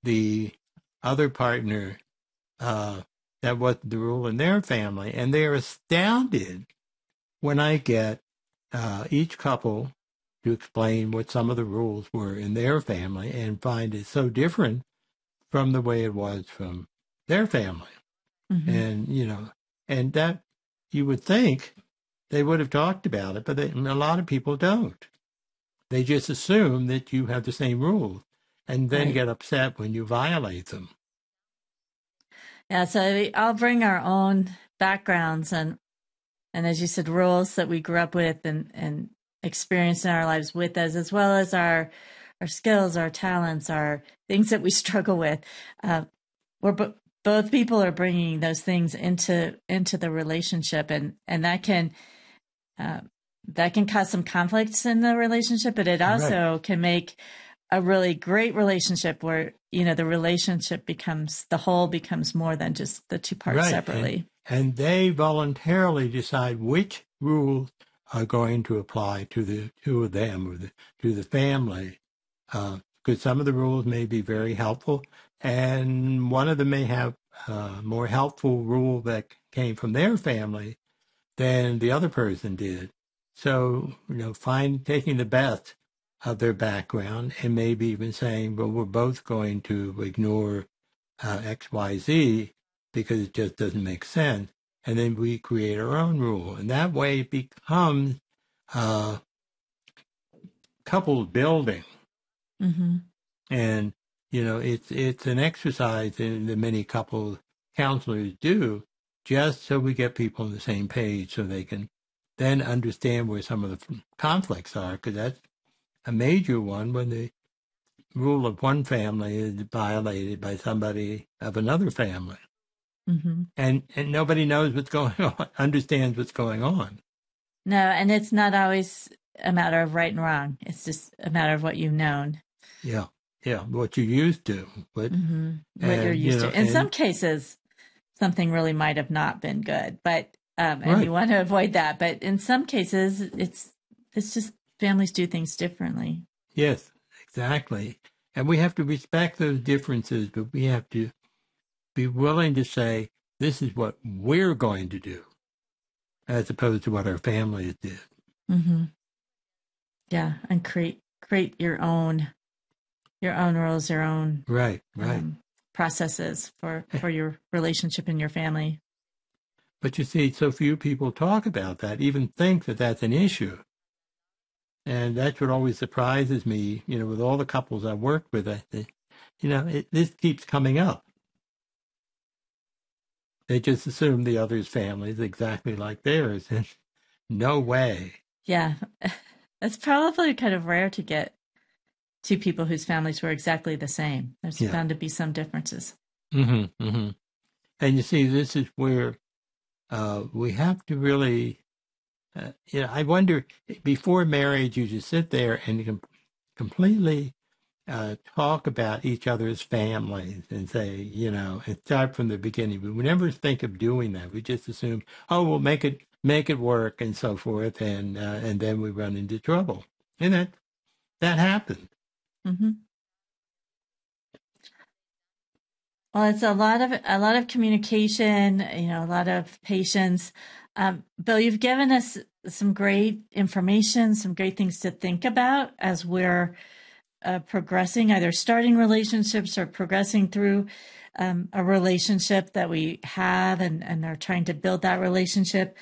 the other partner that wasn't the rule in their family. And they're astounded when I get each couple to explain what some of the rules were in their family and find it so different from the way it was from their family. Mm-hmm. And, and that you would think they would have talked about it, but a lot of people don't. They just assume that you have the same rules and then get upset when you violate them. Yeah, so we all bring our own backgrounds and as you said, rules that we grew up with and experienced in our lives with us, as well as our skills, our talents, our things that we struggle with. Both people are bringing those things into the relationship, and that can cause some conflicts in the relationship, but it also can make a really great relationship where, the relationship the whole becomes more than just the two parts separately. And they voluntarily decide which rules are going to apply to the two of them or to the family. Because some of the rules may be very helpful, and one of them may have a more helpful rule that came from their family than the other person did. So, taking the best of their background and maybe even saying, well, we're both going to ignore X, Y, Z because it just doesn't make sense. And then we create our own rule. And that way it becomes couple building. Mm-hmm. And, it's an exercise that many couple counselors do just so we get people on the same page so they can then understand where some of the conflicts are, because that's a major one when the rule of one family is violated by somebody of another family. Mm-hmm. And nobody knows what's going on, understands what's going on. No, and it's not always a matter of right and wrong. It's just a matter of what you've known. Yeah, what you're used to. What you're used to. In some cases, something really might have not been good, but and you want to avoid that. But in some cases, it's just families do things differently. Yes, exactly. And we have to respect those differences, but we have to be willing to say, this is what we're going to do, as opposed to what our families did. Mm-hmm. Yeah, and create your own rules, your own processes for your relationship in your family. But you see, so few people talk about that, even think that that's an issue. And that's what always surprises me, with all the couples I work with, I think, this keeps coming up. They just assume the other's family is exactly like theirs, and no way. Yeah, it's probably kind of rare to get two people whose families were exactly the same. There's bound to be some differences. Mm-hmm, mm-hmm. And you see, this is where we have to really, I wonder, before marriage, you just sit there and completely talk about each other's families and say, and start from the beginning. We never think of doing that. We just assume, we'll make it work and so forth, and then we run into trouble. And that happens. Mm-hmm. Well, it's a lot of communication, a lot of patience. Bill, you've given us some great information, some great things to think about as we're progressing, either starting relationships or progressing through a relationship that we have and are trying to build that relationship.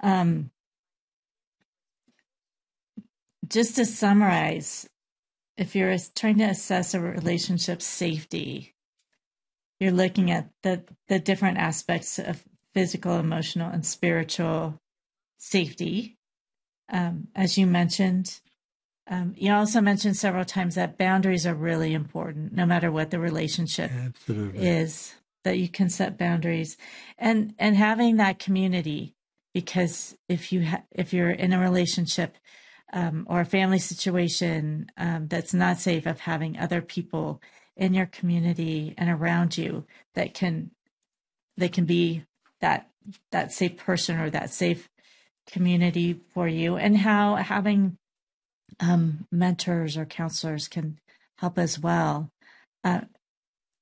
Just to summarize, if you're trying to assess a relationship's safety, you're looking at the different aspects of physical, emotional, and spiritual safety. As you mentioned, you also mentioned several times that boundaries are really important, no matter what the relationship is, that you can set boundaries and having that community, because if you're in a relationship or a family situation that's not safe, of having other people in your community and around you that can be that safe person or that safe community for you, and how having mentors or counselors can help as well.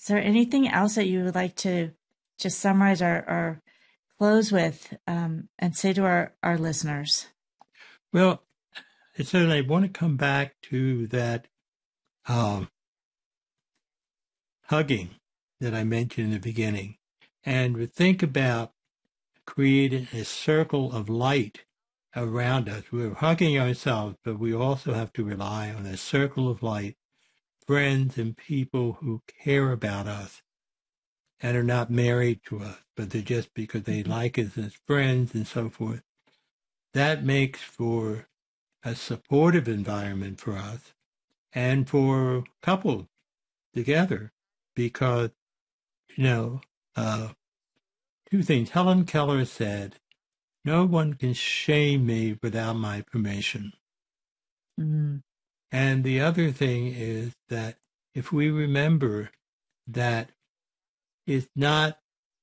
Is there anything else that you would like to just summarize or close with and say to our listeners? Well, certainly I want to come back to that hugging that I mentioned in the beginning, and think about creating a circle of light around us. We're hugging ourselves, but we also have to rely on a circle of light, friends and people who care about us and are not married to us, but they're just because they like us as friends and so forth. That makes for a supportive environment for us and for couples together, because, two things. Helen Keller said, "No one can shame me without my permission." Mm-hmm. And the other thing is that if we remember that it's not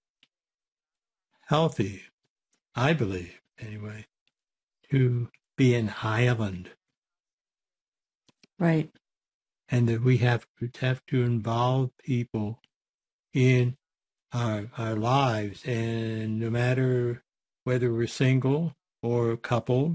healthy, I believe anyway, to be an island. Right. And that we have to involve people in our lives, and no matter whether we're single or coupled,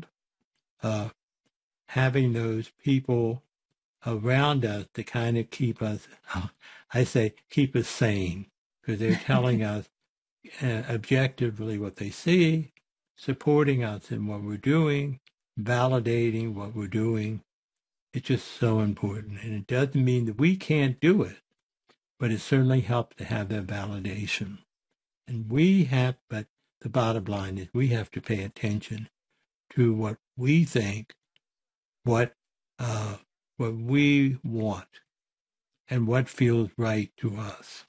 having those people around us to kind of keep us, I say, keep us sane, because they're telling us objectively what they see, supporting us in what we're doing, validating what we're doing. It's just so important. And it doesn't mean that we can't do it, but it certainly helps to have that validation. And but the bottom line is we have to pay attention to what we think, what we want, and what feels right to us.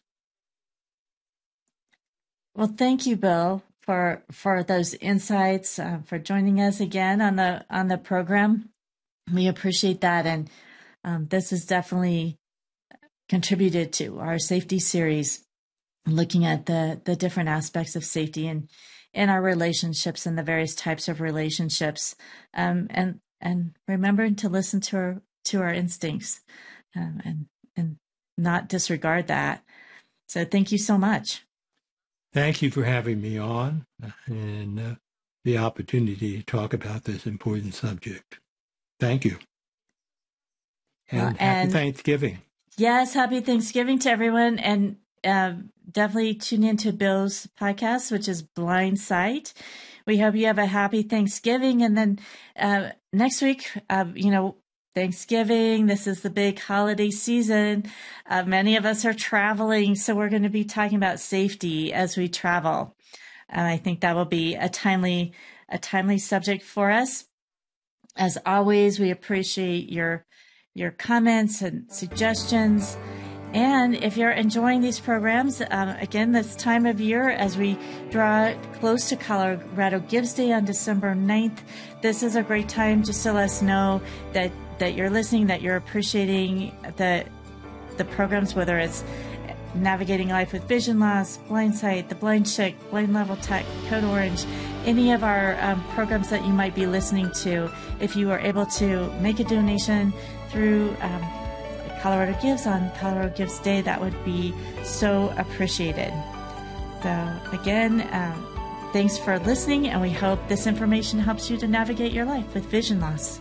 Well, thank you, Bill, for those insights, for joining us again on the program. We appreciate that, and this has definitely contributed to our safety series, looking at the different aspects of safety in our relationships and the various types of relationships, and remembering to listen to our instincts, and not disregard that. So thank you so much. Thank you for having me on and the opportunity to talk about this important subject. Thank you. And happy Thanksgiving. Yes, happy Thanksgiving to everyone. And definitely tune into Bill's podcast, which is Blind Sight. We hope you have a happy Thanksgiving. And then next week, Thanksgiving, this is the big holiday season. Many of us are traveling, so we're going to be talking about safety as we travel. And I think that will be a timely subject for us. As always, we appreciate your comments and suggestions. And if you're enjoying these programs, again, this time of year, as we draw close to Colorado Gives Day on December 9th, this is a great time just to let us know that you're listening, that you're appreciating the programs, whether it's Navigating Life with Vision Loss, Blind Sight, The Blind Chick, Blind Level Tech, Code Orange, any of our programs that you might be listening to. If you are able to make a donation through Colorado Gives on Colorado Gives Day, that would be so appreciated. So again, thanks for listening, and we hope this information helps you to navigate your life with vision loss.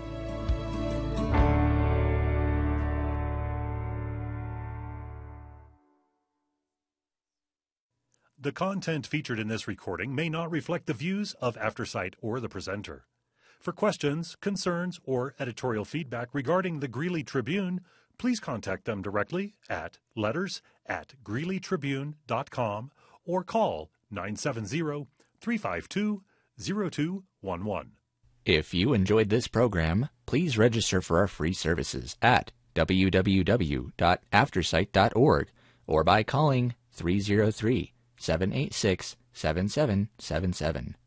The content featured in this recording may not reflect the views of AfterSight or the presenter. For questions, concerns, or editorial feedback regarding the Greeley Tribune, please contact them directly at letters@greeleytribune.com or call 970-352-0211. If you enjoyed this program, please register for our free services at www.aftersight.org or by calling 303-786-7777.